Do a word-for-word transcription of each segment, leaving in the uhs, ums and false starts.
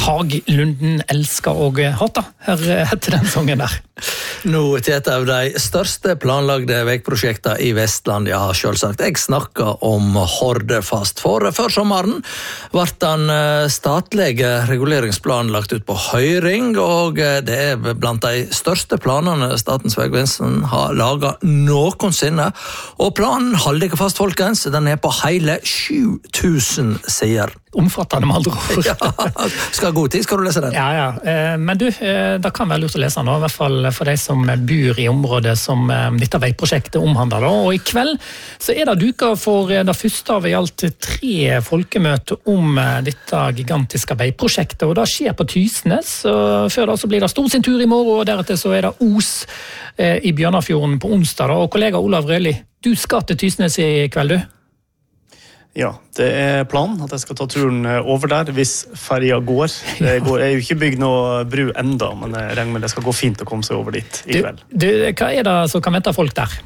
Haglunden elsker og hata. Her heter den sangen der. Nå til et av de største planlagde veiprosjektene i Vestland, ja, selvsagt. Jeg snakker om Hordefast. For før sommeren ble den statlige reguleringsplanen lagt ut på høring, og det er blant de største planene Statens vegvesen har laget noensinne. Og planen, hold dere fast folkens, den er på hele sju tusen sider. Omfattende med andre ord. Ja, skal ha god tid, skal du lese den? Ja, ja. Men du, det kan være lurt å lese den, i hvert fall for de som bor i området som dette veiprosjektet omhandler. Og i kveld så er det duket for det første av i alt tre folkemøter om dette gigantiske veiprosjektet, og det skjer på Tysnes. Og før da så blir det stor sin tur i morgen, og deretter så er det Os i Bjørnafjorden på onsdag. Og kollega Olav Røli, du skal til Tysnes i kveld, du? Ja, det er planen at jeg skal ta turen over der hvis ferja går. Det går, er jo ikke bygd noe bru enda, men jeg regner med det skal gå fint å komme seg over dit i kveld. Du, du, hva er det som kan vente folk der?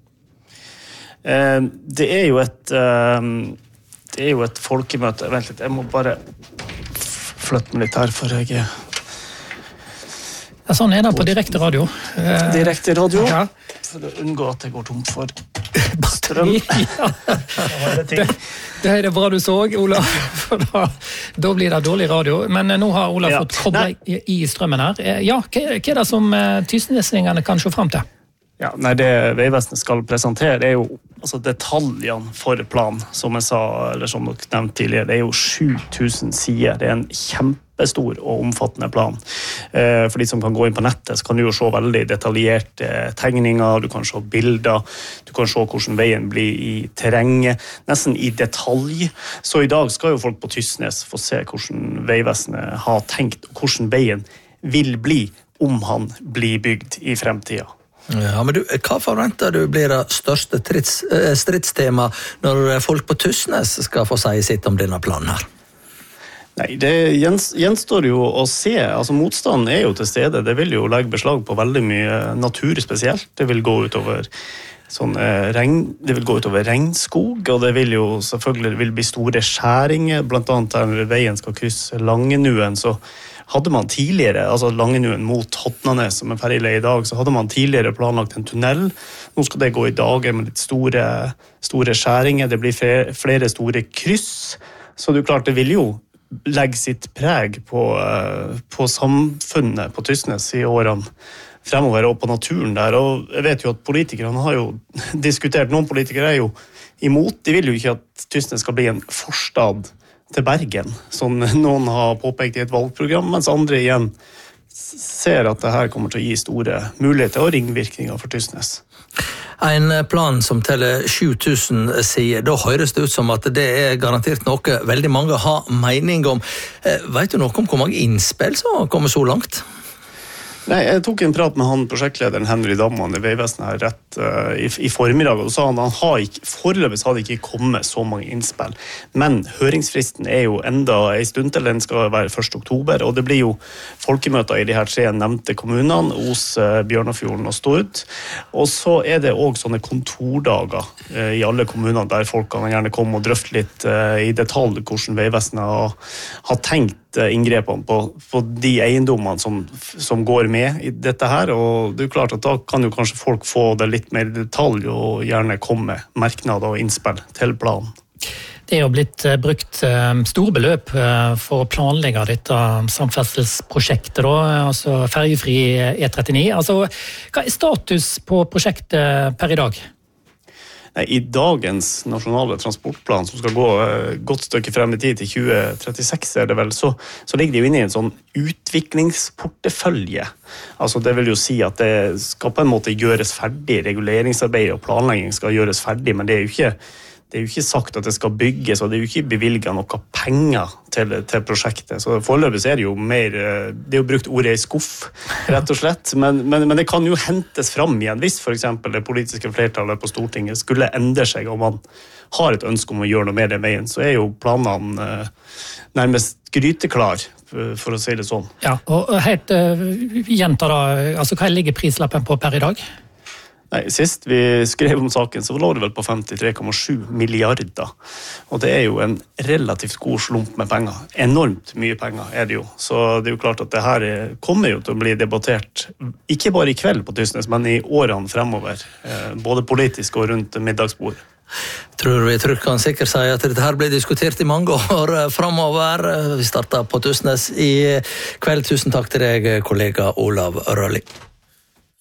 Eh, det er jo et eh, det er jo et folkemøte. Vent litt, jeg må bare flytte meg litt her for jeg Ja, sånn er det på direkte radio. Direkte radio, ja. For å unngå at jeg går tom for strøm. Ja. det, det er det bra du så, Olav, for da, da blir det dårlig radio. Men nå har Olav ja. fått koblet i, i strømmen her. Ja, hva, hva er det som tysnesingene kan se frem til? Ja, nei, det Veivesenet skal presentere er jo altså, detaljene for planen, som jeg sa, eller som dere nevnte tidligere. Det er jo sju tusen sider. Det er en kjempestor og omfattende plan. Eh, for de som kan gå inn på nettet, så kan du jo se veldig detaljerte tegninger, du kan se bilder, du kan se hvordan veien blir i terrenget, nesten i detalj. Så i dag skal jo folk på Tysnes få se hvordan Veivesenet har tenkt, og hvordan veien vil bli om han blir bygd i fremtiden. Ja, men du, hva forventer du blir det største strids, stridstema når folk på Tysnes skal få si sitt om denne planen her? Nei, det gjenstår jo å se. Altså, motstanden er jo til stede. Det vil jo legge beslag på veldig mye natur spesielt. Det vil gå utover sånn, eh, regn, det vil gå utover regnskog, og det vil jo selvfølgelig det vil bli store skjæringer, blant annet der veien skal krysse Langenuen, så hadde man tidligere, altså Langenuen mot Hotnanes som er ferdig i dag, så hadde man tidligere planlagt en tunnel. Nå skal det gå i dager med litt store, store skjæringer, det blir flere store kryss, så det er klart det vil jo legge sitt preg på, på samfunnet på Tysnes i årene fremover og på naturen der, og jeg vet jo at politikerne har jo diskutert, noen politikere er jo imot, de vil jo ikke at Tysnes skal bli en forstad til Bergen, som noen har påpekt i et valgprogram, mens andre igjen ser at det her kommer til å gi store muligheter og ringvirkninger for Tysnes. En plan som teller sju tusen sider, da høres det ut som at det er garantert noe veldig mange har mening om. Vet du noe om hvor mange innspill som har kommet så langt? Nei, jeg tok en prat med han prosjektlederen Henry Damman i Veivesenet her rett uh, i, i formiddag, og sa han han har ikke, foreløpig hadde ikke kommet så mange innspill, men høringsfristen er jo enda en stund til, den skal være første oktober, og det blir jo folkemøter i de her tre nevnte kommunene, Os, uh, Bjørnafjorden og Stord, og så er det også sånne kontordager uh, i alle kommunene, der folk kan gjerne komme og drøfte litt uh, i detalj hvordan Veivesenet har, har tenkt inngrepene på, på de eiendommene som, som går med i dette her, og det er klart at da kan jo kanskje folk få det litt mer i detalj og gjerne komme med merknader og innspill til planen. Det er jo blitt brukt store beløp for å planlegge dette samferdselsprosjektet, da, altså ferjefri E trettini. Altså, hva er status på prosjektet per i dag? I dagens nasjonale transportplan, som skal gå et godt stykke frem i tid til tjue trettiseks, er det vel, så, så ligger det jo inne i en sånn utviklingsportefølje. Altså det vil jo si at det skal på en måte gjøres ferdig, reguleringsarbeid og planlegging skal gjøres ferdig, men det er jo ikke Det er jo ikke sagt at det skal bygges, og det er jo ikke bevilget noe penger til, til prosjektet. Så foreløpig er det jo mer, det er jo brukt ordet i skuff, rett og slett. Men, men, men det kan jo hentes fram igjen, hvis for eksempel det politiske flertallet på Stortinget skulle endre seg, og man har et ønske om å gjøre noe med den veien, så er jo planene nærmest gryteklar, for å si det sånn. Ja, og helt uh, gjenta da, altså hva ligger prislappen på per i dag? Nei, Sist vi skrev om saken, så lå det vel på femtitre komma sju milliarder. Og det er jo en relativt god slump med penger. Enormt mye penger er det jo. Så det er jo klart at det her kommer jo til å bli debattert, ikke bare i kveld på Tysnes, men i årene fremover. Både politisk og rundt middagsbordet. Tror vi trygt kan sikkert si at dette her blir diskutert i mange år fremover. Vi starter på Tysnes i kveld. Tusen takk til deg, kollega Olav Rølli.